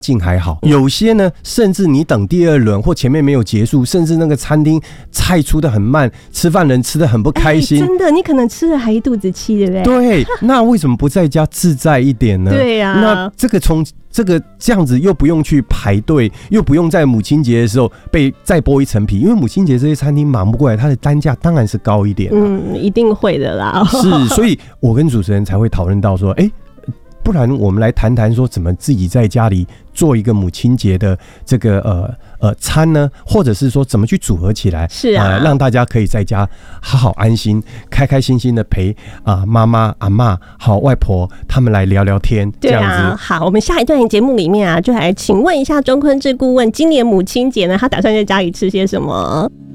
境还好，有些呢，甚至你等第二轮或前面没有结束，甚至那个餐厅菜出的很慢，吃饭人吃的很不开心， 真的，你可能吃了还一肚子气，对不对？ 对，那为什么不在家自在一点呢？ 对呀， 那这样子又不用去排队，又不用在母亲节的时候被再剥一层皮，因为母亲节这些餐厅忙不过来，它的单价当然是高一点。 一定会的啦。 是，所以我跟主持人才会讨论到说，不然我们来谈谈说怎么自己在家里做一个母亲节的这个餐呢，或者是说怎么去组合起来， 是啊， 让大家可以在家好好安心、开开心心的陪妈妈、阿嬷、好外婆他们来聊聊天， 对啊， 这样子。 好，我们下一段节目里面啊，就来请问一下钟坤志顾问，今年母亲节呢，他打算在家里吃些什么？